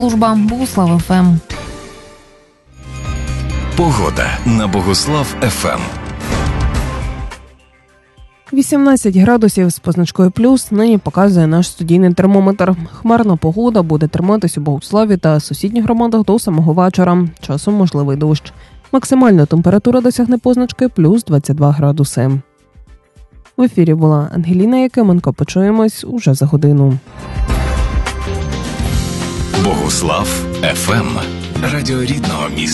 Служба Богослав ФМ. Погода на Богослав ФМ. 18 градусів з позначкою плюс нині показує наш студійний термометр. Хмарна погода буде триматись у Богославі та сусідніх громадах до самого вечора. Часом можливий дощ. Максимальна температура досягне позначки плюс 22 градуси. В ефірі була Ангеліна Якименко. Почуємось уже за годину. Богослав ФМ. Радіо рідного міста.